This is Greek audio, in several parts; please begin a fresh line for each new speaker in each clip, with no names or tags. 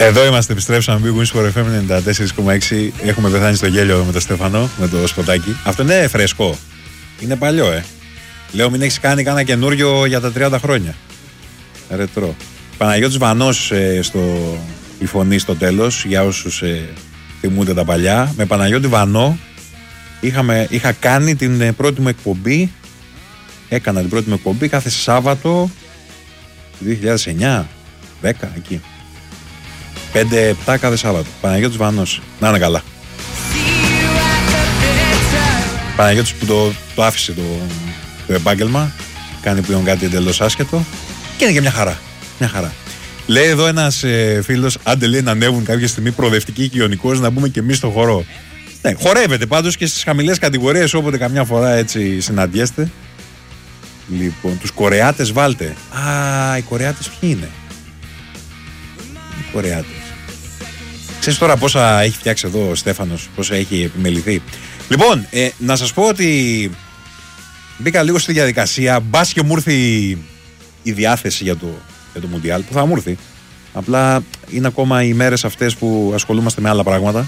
Εδώ είμαστε, επιστρέψαμε. Big Wins for FM 94,6. Έχουμε πεθάνει στο γέλιο με τον Στέφανο, με το σποτάκι. Αυτό είναι φρέσκο. Είναι παλιό, Λέω, μην έχεις κάνει κανένα καινούριο για τα 30 χρόνια. Ρετρό. Παναγιώτης Βανός η φωνή στο τέλος, για όσους θυμούνται τα παλιά. Με Παναγιώτη Βανό είχα κάνει την πρώτη μου εκπομπή. Έκανα την πρώτη μου εκπομπή κάθε Σάββατο 2009, 10 εκεί. 5-7 κάθε Σάββατο. Παναγιώτης Βανός. Να είναι καλά. Παναγιώτης που το άφησε το επάγγελμα. Κάνει πλέον κάτι εντελώς άσχετο. Και είναι και μια χαρά. Μια χαρά. Λέει εδώ ένας φίλος, άντε λέει να ανέβουν κάποια στιγμή προοδευτικοί και ιονικός, να μπούμε και εμείς στο χορό. Ναι, χορεύετε πάντως και στις χαμηλές κατηγορίες, όποτε καμιά φορά έτσι συναντιέστε. Λοιπόν, τους Κορεάτες βάλτε. Α, οι Κορεάτες ποιοι είναι? Οι Κορεάτες. Ξέρεις τώρα πόσα έχει φτιάξει εδώ ο Στέφανος, πόσα έχει επιμεληθεί. Λοιπόν, να σας πω ότι μπήκα λίγο στη διαδικασία, μπας και μου ήρθε η διάθεση για το Μουντιάλ, που θα μου ήρθει. Απλά είναι ακόμα οι μέρες αυτές που ασχολούμαστε με άλλα πράγματα.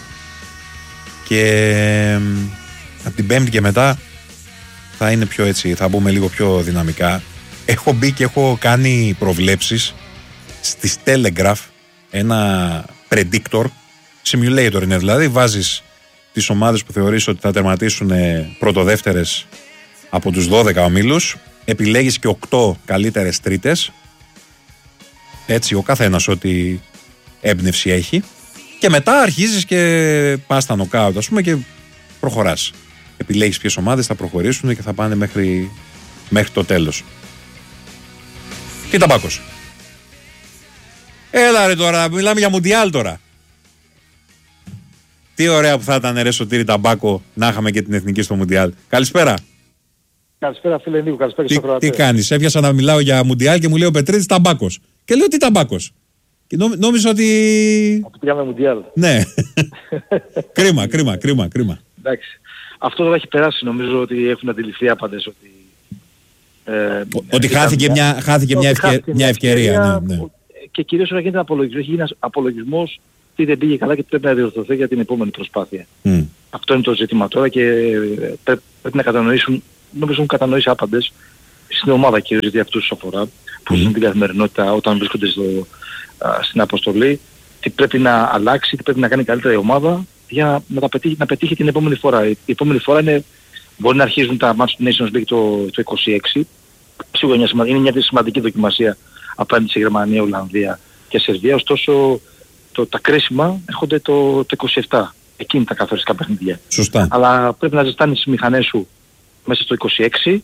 Και από την Πέμπτη και μετά θα είναι πιο έτσι, θα μπούμε λίγο πιο δυναμικά. Έχω μπει και έχω κάνει προβλέψεις στις Telegraph, ένα predictor, simulator είναι δηλαδή, βάζεις τις ομάδες που θεωρείς ότι θα τερματίσουν πρωτοδεύτερες από τους 12 ομίλους, επιλέγεις και 8 καλύτερες τρίτες, έτσι ο καθένας ό,τι έμπνευση έχει, και μετά αρχίζεις και πας στα νοκάουτ, ας πούμε, και προχωράς. Επιλέγεις ποιες ομάδες θα προχωρήσουν και θα πάνε μέχρι το τέλος. Τι ταμπάκος. Έλα ρε τώρα, μιλάμε για Μουντιάλ τώρα. Τι ωραία που θα ήταν ρε Σωτήρη Ταμπάκο να είχαμε και την εθνική στο Μουντιάλ. Καλησπέρα.
Καλησπέρα φίλε Νίκο, καλησπέρα και στο Κροατέ.
Τι κάνεις, έπιασα να μιλάω για Μουντιάλ και μου λέει ο Πετρίδης Ταμπάκος. Και λέω τι Ταμπάκος. Και νόμιζα ότι...
Από πήγαμε Μουντιάλ.
Ναι. Κρίμα.
Εντάξει. Αυτό δεν έχει περάσει, νομίζω ότι έχουν αντιληφθεί άπαντες ότι...
ότι χάθηκε μια ευκαιρία. Ναι.
Και κυρίως όταν γίνεται απολογισμός, έχει γίνει ένας απολογισμός τι δεν πήγε καλά και πρέπει να διορθωθεί για την επόμενη προσπάθεια. Αυτό είναι το ζήτημα τώρα και πρέπει να κατανοήσουν, νομίζω έχουν κατανοήσει άπαντες, στην ομάδα κυρίως, γιατί αυτούς τους αφορά, που ζουν την καθημερινότητα όταν βρίσκονται στην αποστολή, τι πρέπει να αλλάξει, τι πρέπει να κάνει καλύτερα η ομάδα για να πετύχει την επόμενη φορά. Η επόμενη φορά είναι, μπορεί να αρχίζουν τα μάτς του Nations League το 26. Σίγουρα είναι μια σημαντική δοκιμασία απέναντι σε Γερμανία, Ολλανδία και Σερβία. Ωστόσο τα κρίσιμα έρχονται το 27. Εκείνη τα καθοριστικά παιχνίδια.
Σωστά.
Αλλά πρέπει να ζεστάνεις τις μηχανές σου μέσα στο 26,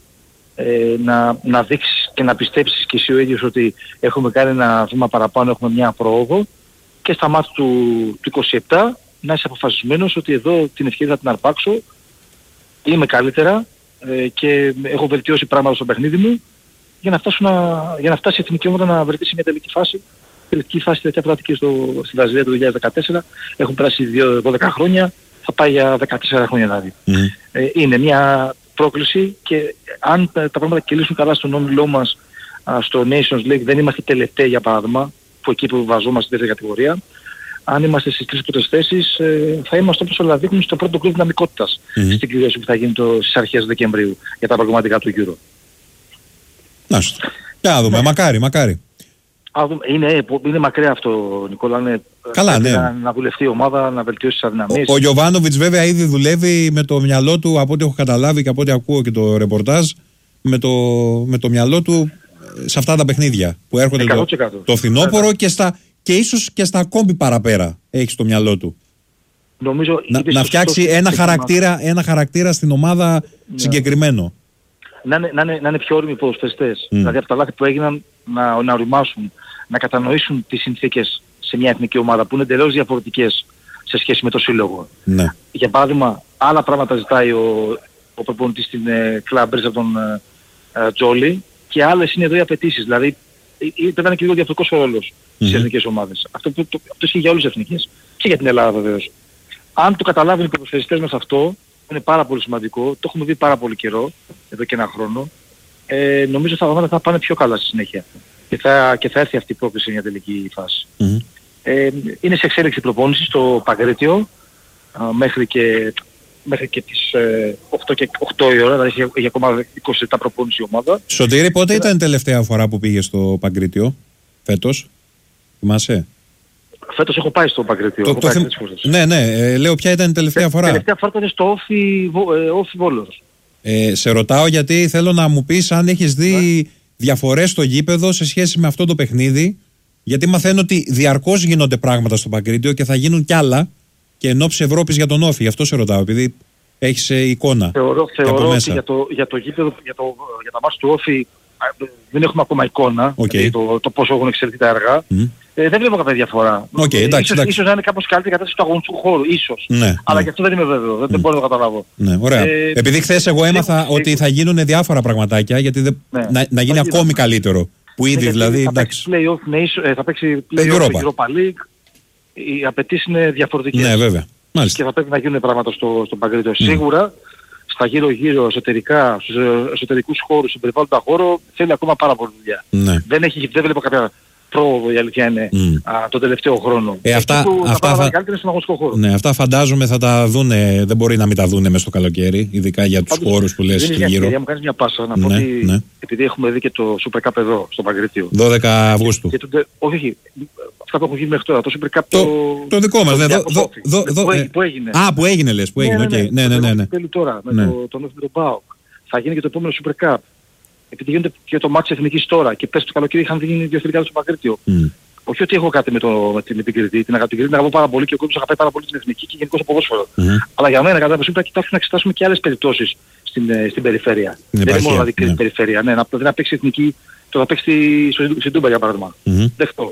να δείξεις και να πιστέψεις και εσύ ο ίδιος ότι έχουμε κάνει ένα βήμα παραπάνω, έχουμε μια πρόοδο, και στα μάτια του 27 να είσαι αποφασισμένος ότι εδώ την ευκαιρία θα την αρπάξω, είμαι καλύτερα και έχω βελτιώσει πράγματα στο παιχνίδι μου για να φτάσει η εθνική ομάδα να βρεθεί σε μια τελική φάση. Τελική φάση τελευταία πράτη στη Βραζιλία το 2014. Έχουν περάσει 12 χρόνια, θα πάει για 14 χρόνια δηλαδή. Είναι μια πρόκληση και αν τα πράγματα κυλήσουν καλά στον όμιλό μας στο Nations League, δεν είμαστε τελευταίοι για παράδειγμα, που εκεί που βαζόμαστε στη δεύτερη κατηγορία. Αν είμαστε στις τρεις πρώτες θέσεις, θα είμαστε όπως όλα δείχνουν στο πρώτο γκρουπ δυναμικότητας στην κλήρωση που θα γίνει στις αρχές Δεκεμβρίου για τα πραγματικά του Euro.
Να σου. Για να δούμε, μακάρι.
Είναι μακριά αυτό, Νικόλα.
Καλά, ναι.
Να δουλευτεί η ομάδα, να βελτιώσει τις αδυναμίες.
Ο Γιοβάνοβιτς βέβαια ήδη δουλεύει με το μυαλό του, από ό,τι έχω καταλάβει και από ό,τι ακούω και το ρεπορτάζ, με το μυαλό του σε αυτά τα παιχνίδια που έρχονται το φθινόπωρο και ίσως και στα ακόμη παραπέρα έχει στο μυαλό του.
Νομίζω
να φτιάξει ένα χαρακτήρα στην ομάδα συγκεκριμένο.
Να είναι πιο όριμοι ποδοσφαιριστές. Δηλαδή από τα λάθη που έγιναν να οριμάσουν, να κατανοήσουν τις συνθήκες σε μια εθνική ομάδα που είναι εντελώς διαφορετικές σε σχέση με το σύλλογο. Ναι. Για παράδειγμα, άλλα πράγματα ζητάει ο προπονητής στην Κλαμπρίζα από τον Τζόλι και άλλες είναι εδώ οι απαιτήσεις. Δηλαδή πρέπει να είναι και λίγο διαφορετικός ο ρόλος στις εθνικές ομάδες. Αυτό ισχύει για όλες τις εθνικές και για την Ελλάδα βεβαίως. Αν το καταλάβουν οι ποδοσφαιριστές μας αυτό, είναι πάρα πολύ σημαντικό, το έχουμε δει πάρα πολύ καιρό, εδώ και ένα χρόνο, νομίζω τα πράγματα θα πάνε πιο καλά στη συνέχεια και θα έρθει αυτή η πρόκληση σε μια τελική φάση. Είναι σε εξέλιξη προπόνηση στο Παγκρίτιο μέχρι και τις 8 η ώρα, δηλαδή έχει ακόμα 20 λεπτά προπόνηση η ομάδα.
Σωτήρη, πότε ήταν η τελευταία φορά που πήγε στο Παγκρίτιο, φέτος, θυμάσαι?
Φέτος έχω πάει στο Παγκρίτιο.
Ναι, λέω ποια ήταν η τελευταία φορά.
Η τελευταία φορά ήταν στο Όφι Βόλος.
Σε ρωτάω γιατί θέλω να μου πεις αν έχεις δει διαφορές στο γήπεδο σε σχέση με αυτό το παιχνίδι, γιατί μαθαίνω ότι διαρκώς γίνονται πράγματα στο Παγκρίτιο και θα γίνουν κι άλλα και εν ώψη Ευρώπης για τον Όφι. Γι' αυτό σε ρωτάω, επειδή έχεις εικόνα.
Θεωρώ ότι για το γήπεδο, για τα μάτς του Όφι δεν έχουμε ακόμα εικόνα, δηλαδή το πόσο έχουν εξελιχθεί τα έργα. Δεν βλέπω κάποια διαφορά. Ίσως να είναι κάπως καλύτερη κατάσταση του αγωνιστικού χώρου, ίσως. Ναι, αλλά γι' αυτό δεν είμαι βέβαιο, δεν μπορώ να το καταλάβω.
Ναι, ωραία. Επειδή χθες εγώ έμαθα ότι θα γίνουν διάφορα πραγματάκια, γιατί να γίνει ακόμη καλύτερο. Που ήδη δηλαδή, εντάξει.
Θα παίξει play-off Europa League, οι απαιτήσεις είναι διαφορετικές.
Ναι, βέβαια. Μάλιστα.
Και θα πρέπει να γίνουν πράγματα στο Παγκρίτιο. Σίγουρα στα γύρω-γύρω εσωτερικά, στους εσωτερικούς χώρους, στον περιβάλλοντα χώρο, θέλει ακόμα πάρα πολύ δουλειά. Ναι. Δεν βλέπω κάποια πρόοδο, η αλήθεια είναι, τον τελευταίο χρόνο.
Αυτά
καλύτερα στον αγωνιστικό χώρο.
Ναι, αυτά φαντάζομαι θα τα δούνε, δεν μπορεί να μην τα δούνε μες στο καλοκαίρι, ειδικά για τους χώρους που λες και γύρω.
Μου κάνεις μια πάσα να πω ότι επειδή έχουμε δει και το Super Cup εδώ, στο Παγκρίτιο.
12 Αυγούστου.
Όχι, αυτά που έχουν γίνει μέχρι τώρα, το Super Cup
το δικό μας,
που έγινε.
Που έγινε λες, που έγινε, ναι.
Θέλει τώρα, με τον ΠΑΟΚ. Θα γίνει και το επόμενο Super Cup. Επειδή γίνεται και το μάτς εθνικής τώρα και πες το καλοκαίρι είχαν γίνει δύο φιλικά στο Παγκρίτιο. Όχι ότι έχω κάτι με την Κρήτη, την αγαπώ πάρα πολύ και ο κόσμος αγαπάει πάρα πολύ την εθνική και γενικώς το ποδόσφαιρο. Αλλά για μένα κατά πρέπει να κοιτάξουμε να εξετάσουμε και άλλες περιπτώσεις στην περιφέρεια. Δεν είναι μόνο δηλαδή Κρήτη περιφέρεια. Ναι, να παίξει εθνική, το να παίξει στην Τούμπα για παράδειγμα. Δεχτώ.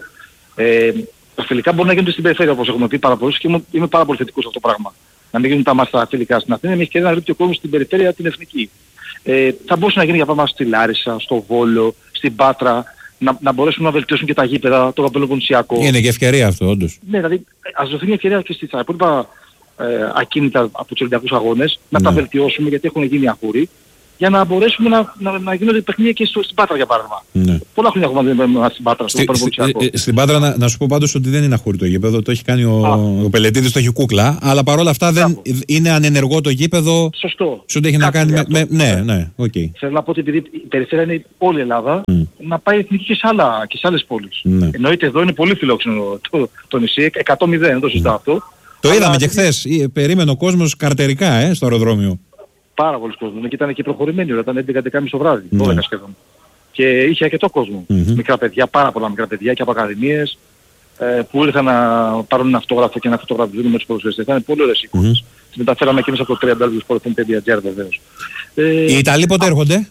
Τα φιλικά μπορούν να γίνονται στην περιφέρεια όπως έχουμε πει πάρα πολύ και είμαι πάρα πολύ θετικός σε αυτό το πράγμα. Να μην γίνουν τα μάτς στα φιλικά στην Αθήνα, εμείς και να ρίχνει ο κόσμος στην περιφέρεια την εθνική. Θα μπορούσε να γίνει για παράδειγμα στη Λάρισα, στο Βόλο, στην Πάτρα, να μπορέσουν να βελτιώσουν και τα γήπεδα, το Πελοποννησιακό.
Είναι και ευκαιρία αυτό, όντως.
Ναι, δηλαδή ας δοθεί μια ευκαιρία και στα υπόλοιπα ακίνητα από τους Ολυμπιακούς αγώνες, να τα βελτιώσουμε γιατί έχουν γίνει αχούροι, για να μπορέσουμε να γίνονται παιχνίδια και στην Πάτρα για παράδειγμα. Πολλά χρόνια έχουμε στην Πάτρα, στο Πελοποννησιακό.
Στην Πάτρα να σου πω πάντως ότι δεν είναι αχούρι το γήπεδο, το έχει κάνει ο Πελετίδης, το έχει κούκλα, αλλά παρόλα αυτά δεν είναι ανενεργό το γήπεδο.
Σωστό.
Σου έχει να κάνει με. Ναι, οκ.
Θέλω να πω ότι επειδή η περιφέρεια είναι όλη η Ελλάδα, να πάει εθνική και σε άλλες πόλεις. Εννοείται εδώ είναι πολύ φιλόξενο το νησί, 100-0, δεν το συζητάω αυτό.
Το είδαμε και χθες, περίμενε ο κόσμος καρτερικά στο αεροδρόμιο.
Πάρα πολλοί κόσμος και ήταν και προχωρημένοι ώρα, ήταν 11-11.30 το βράδυ, 12 σχεδόν. Και είχε αρκετό κόσμο. Μικρά παιδιά, πάρα πολλά μικρά παιδιά και από ακαδημίες που ήρθαν να πάρουν ένα αυτόγραφο και να φωτογραφίζουν με τους ποδοσφαιριστές. Ήταν πολύ ωραίες εικόνες. Τις μεταφέραμε και μέσα από το 30 βεβαίως.
Οι Ιταλοί πότε έρχονται?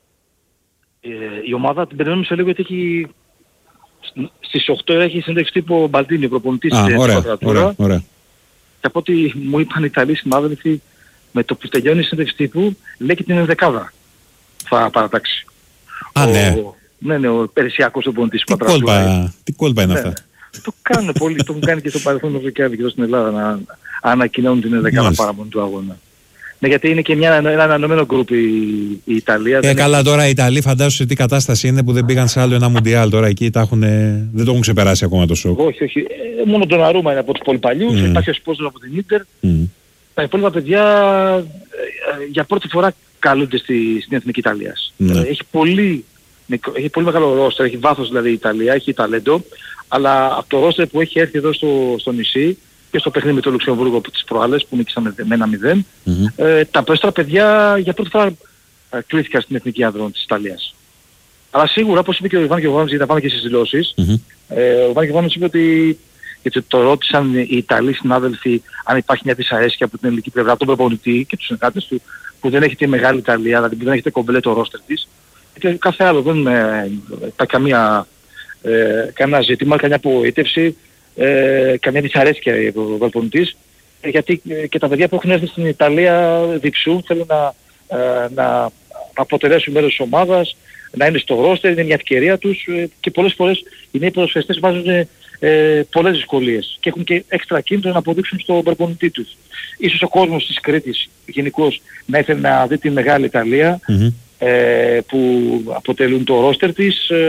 Η ομάδα την περιμένουμε σε λίγο γιατί έχει... Στις 8 έχει συνέντευξη τύπου Μπαλτίνη, προπονητής της Πατρατούρα. Και από ό,τι μου είπαν οι Ιταλοί συνάδελφοι, με το που τελειώνει η συνέντευξη τύπου, λέει και την ενδεκάδα θα παρατάξει. Ναι, ο Περσιακός προπονητής του Πατρατούρα.
Τι κόλπα είναι αυτά?
Το κάνουν πολύ, το έχουν κάνει και στο παρελθόν εδώ και άλλοι και εδώ στην Ελλάδα να ανακοινώνουν την ενδεκάδα παραμονή του αγώνα. Ναι, γιατί είναι και ένα ανανεωμένο γκρουπ η Ιταλία.
Καλά τώρα οι Ιταλοί φαντάζομαι σε τι κατάσταση είναι που δεν πήγαν σε άλλο ένα Μουντιάλ τώρα εκεί, δεν το έχουν ξεπεράσει ακόμα το σοκ.
Όχι. Μόνο τον Αρούμα είναι από τους πολύ παλιούς, υπάρχει ο Σπόζος από την Ίντερ. Τα υπόλοιπα παιδιά για πρώτη φορά καλούνται στην Εθνική Ιταλίας. Έχει πολύ μεγάλο ρόστερ, έχει βάθος δηλαδή η Ιταλία, έχει ταλέντο, αλλά από το ρόστερ που έχει έρθει εδώ στο νησί και στο παιχνίδι με το Λουξεμβούργο από τις προάλλες που νίκησαμε με 1-0, τα περισσότερα παιδιά για πρώτη φορά κλήθηκαν στην Εθνική Άδρο της Ιταλίας. Αλλά σίγουρα, όπως είπε και ο Ιβάν Γιωβάνης, γιατί θα πάμε και στις δηλώσεις, ο Ιβάν Γιωβάνης είπε ότι γιατί το ρώτησαν οι Ιταλοί συνάδελφοι αν υπάρχει μια δυσαρέσκεια από την ελληνική πλευρά, από τον προπονητή και τους συνεργάτες του, που δεν έχετε μεγάλη Ιταλία, δηλαδή που δεν έχετε κομπλέ το ρόστερ της. Και κάθε άλλο δεν υπάρχει κανένα ζήτημα, καμιά απογοήτευση, καμιά δυσαρέσκεια από τον προπονητής, γιατί και τα παιδιά που έχουν έρθει στην Ιταλία διψούν, θέλουν να αποτελέσουν μέρος της ομάδας, να είναι στο ρόστερ, είναι μια ευκαιρία τους και πολλές φορές οι νέοι ποδοσφαιριστές βάζουν πολλές δυσκολίες και έχουν και έξτρα κίνητρο να αποδείξουν στον προπονητή τους. Ίσως ο κόσμος της Κρήτης γενικώς να ήθελε να δει τη μεγάλη Ιταλία που αποτελούν το ρόστερ της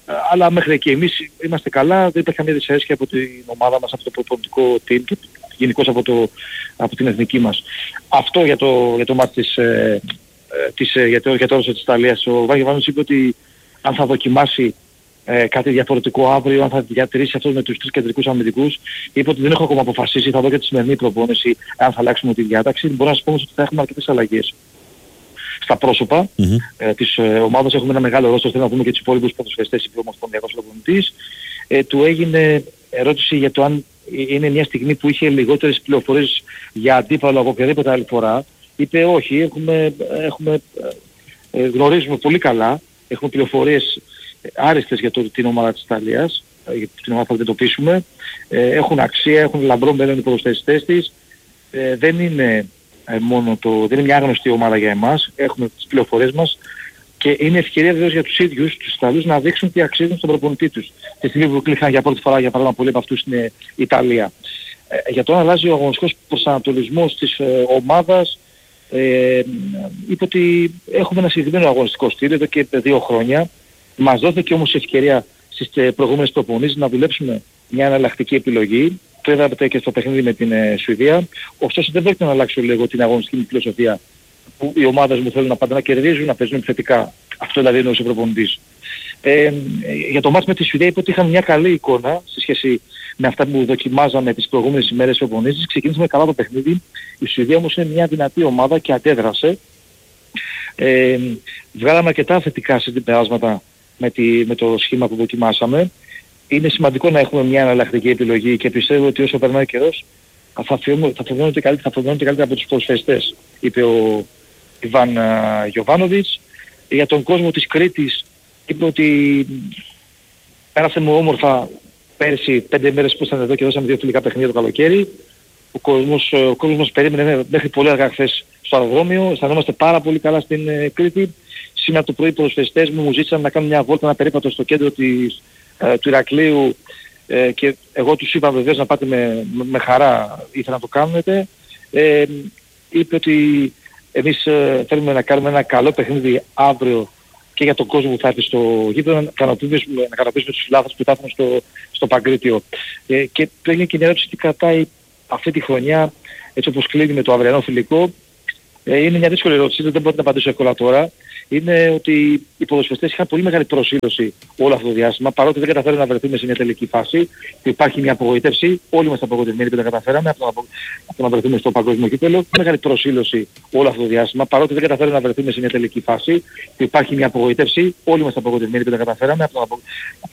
Αλλά μέχρι εκεί εμείς είμαστε καλά, δεν υπάρχει καμία δυσαρέσκεια από την ομάδα μας, από το προπονητικό team και γενικώς από την εθνική μας. Αυτό για το μάτι για το όρος της Ιταλίας. Ο Βάγεβάνος είπε ότι αν θα δοκιμάσει κάτι διαφορετικό αύριο, αν θα διατηρήσει αυτό με τους τρεις κεντρικούς αμυντικούς, είπε ότι δεν έχω ακόμα αποφασίσει, θα δω και τη σημερινή προπόνηση αν θα αλλάξουμε τη διάταξη. Μπορώ να σας πω όμως ότι θα έχουμε αρκετές αλλαγές στα πρόσωπα της ομάδας. Έχουμε ένα μεγάλο ρόστο, θέλω να δούμε και τους υπόλοιπους ποδοσφαιριστές, είπε ο Ομοσπονδιακός προπονητής. Του έγινε ερώτηση για το αν είναι μια στιγμή που είχε λιγότερες πληροφορίες για αντίπαλο από οποιαδήποτε άλλη φορά. Είπε όχι, γνωρίζουμε πολύ καλά, έχουμε πληροφορίες άριστες για την ομάδα της Ιταλίας, για την ομάδα που θα αντιμετωπίσουμε. Έχουν αξία, έχουν λαμπρό μέλλον οι ποδοσφαιριστές της. Δεν είναι δεν είναι μια άγνωστη ομάδα για εμάς, έχουμε τις πληροφορίες μας και είναι ευκαιρία βεβαίως για τους ίδιους, τους Ιταλούς, να δείξουν τι αξίζουν στον προπονητή τους. Τη στιγμή που κλείχαν για πρώτη φορά, για παράδειγμα, πολλοί από αυτούς στην Ιταλία. Για το αν αλλάζει ο αγωνιστικός προσανατολισμός της ομάδας, είπε ότι έχουμε ένα συγκεκριμένο αγωνιστικό στυλ εδώ και 2 χρόνια. Μας δόθηκε όμως η ευκαιρία στις προηγούμενες προπονήσεις να δουλέψουμε μια εναλλακτική επιλογή. Το είδατε και στο παιχνίδι με την Σουηδία. Ωστόσο δεν πρόκειται να αλλάξω λίγο την αγωνιστική μου φιλοσοφία που οι ομάδες μου θέλουν να πάντα να κερδίζουν, να παίζουν επιθετικά. Αυτό δηλαδή εννοούσε ο προπονητής. Για το μάτς με τη Σουηδία είπε ότι είχαμε μια καλή εικόνα σε σχέση με αυτά που δοκιμάζαμε τις προηγούμενες ημέρες προπονήσεις. Ξεκινήσαμε καλά το παιχνίδι. Η Σουηδία όμως είναι μια δυνατή ομάδα και αντέδρασε. Βγάλαμε αρκετά θετικά συμπεράσματα με το σχήμα που δοκιμάσαμε. Είναι σημαντικό να έχουμε μια εναλλακτική επιλογή και πιστεύω ότι όσο περνάει ο καιρός θα φοβαίνονται καλύτερα από τους ποδοσφαιριστές, είπε ο Ιβάν Γιοβάνοβιτς. Για τον κόσμο της Κρήτης είπε ότι πέρασε μου όμορφα πέρσι 5 μέρες που ήσταν εδώ και δώσαμε 2 φιλικά παιχνίδια το καλοκαίρι. Ο κόσμος μας περίμενε μέχρι πολύ αργά χθες στο αεροδρόμιο. Αισθανόμαστε πάρα πολύ καλά στην Κρήτη. Σήμερα το πρωί οι ποδοσφαιριστές μου ζήτησαν να κάνουν μια βόλτα, ένα περίπατο στο κέντρο του Ηρακλείου και εγώ τους είπα βεβαίως να πάτε με χαρά, ήθελα να το κάνετε. Είπε ότι εμείς θέλουμε να κάνουμε ένα καλό παιχνίδι αύριο και για τον κόσμο που θα έρθει στο γήπεδο, να ικανοποιήσουμε τους φιλάθλους που θα έρθουν στο Παγκρίτιο. Και έγινε και μια ερώτηση τι κρατάει αυτή τη χρονιά, έτσι όπως κλείνει με το αυριανό φιλικό. Είναι μια δύσκολη ερώτηση, δεν μπορώ να απαντήσω εύκολα τώρα. Είναι ότι οι ποδοσφαιριστές είχαν πολύ μεγάλη προσήλωση όλο αυτό το διάστημα, παρότι δεν καταφέραμε να βρεθούμε σε μια τελική φάση και υπάρχει μια απογοήτευση. Όλοι είμαστε απογοητευμένοι που δεν καταφέραμε από το να βρεθούμε στο παγκόσμιο κύπελλο. Μεγάλη προσήλωση όλο αυτό το διάστημα, παρότι δεν καταφέραμε να βρεθούμε σε μια τελική φάση και υπάρχει μια απογοήτευση. Όλοι είμαστε απογοητευμένοι που δεν καταφέραμε από